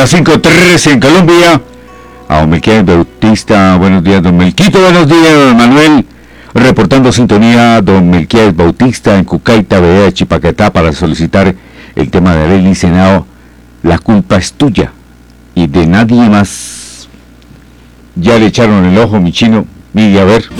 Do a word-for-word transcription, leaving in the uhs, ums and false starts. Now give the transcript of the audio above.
Las cinco trece en Colombia. A don Melquiades Bautista, buenos días, don Melquito, buenos días, don Manuel. Reportando sintonía, don Melquiades Bautista en Cucaita, vereda de Chipaquetá, para solicitar el tema de ley Senado. La culpa es tuya y de nadie más. Ya le echaron el ojo, mi chino. Mire, a ver.